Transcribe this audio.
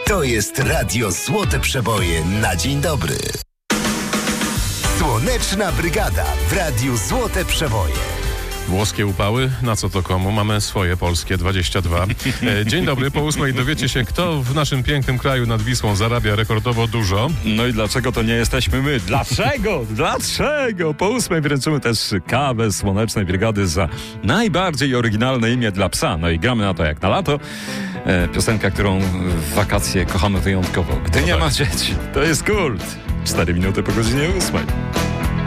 To jest Radio Złote Przeboje na dzień dobry. Słoneczna Brygada w Radiu Złote Przeboje. Włoskie upały, na co to komu? Mamy swoje polskie 22. Dzień dobry, po 8 dowiecie się, kto w naszym pięknym kraju nad Wisłą zarabia rekordowo dużo. No i dlaczego to nie jesteśmy my? Dlaczego? Dlaczego? Po 8 wręczymy też kawę Słonecznej Brygady za najbardziej oryginalne imię dla psa. No i gramy na to jak na lato. Piosenka, którą w wakacje kochamy wyjątkowo. Gdy nie ma dzieci, to jest kult. 4 minuty po godzinie 8.